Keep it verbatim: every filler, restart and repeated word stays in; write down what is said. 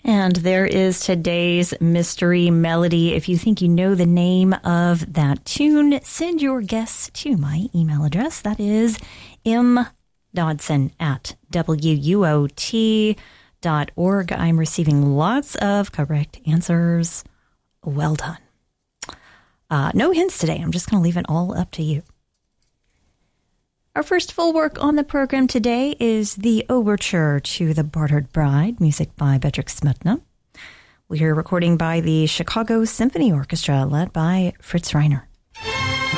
And there is today's mystery melody. If you think you know the name of that tune, send your guess to my email address. That is mdodson at W U O T dot org. I'm receiving lots of correct answers. Well done. Uh, no hints today. I'm just going to leave it all up to you. Our first full work on the program today is the Overture to the Bartered Bride, music by Bedřich Smetana. We hear a recording by the Chicago Symphony Orchestra, led by Fritz Reiner.